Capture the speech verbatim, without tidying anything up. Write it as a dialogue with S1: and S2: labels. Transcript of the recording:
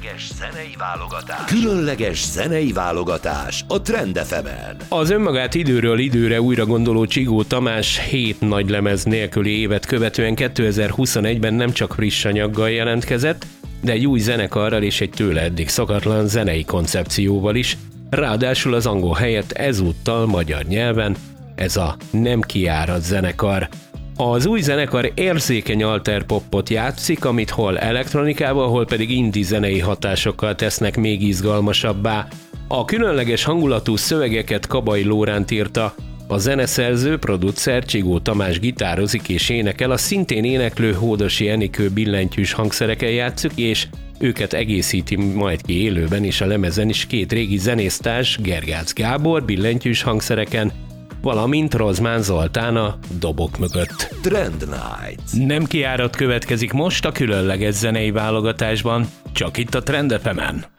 S1: Különleges zenei válogatás. Különleges zenei válogatás a Trend ef emen.
S2: Az önmagát időről időre újra gondoló Csigó Tamás hét nagy lemez nélküli évet követően kétezer-huszonegyben nem csak friss anyaggal jelentkezett, de egy új zenekarral és egy tőle eddig szokatlan zenei koncepcióval is, ráadásul az angol helyett ezúttal magyar nyelven, ez a Nem kiárad zenekar. Az új zenekar érzékeny alterpopot játszik, amit hol elektronikával, hol pedig indie zenei hatásokkal tesznek még izgalmasabbá. A különleges hangulatú szövegeket Kabai Lóránt írta, a zeneszerző, producer Csigó Tamás gitározik és énekel, a szintén éneklő Hódosi Enikő billentyűs hangszereken játszik, és őket egészíti majd ki élőben és a lemezen is két régi zenésztárs, Gergác Gábor billentyűs hangszereken, valamint Rozmán Zoltán a dobok mögött.
S1: Trend Night.
S2: Nem kiárad következik most a különleges zenei válogatásban, csak itt a Trend ef emen.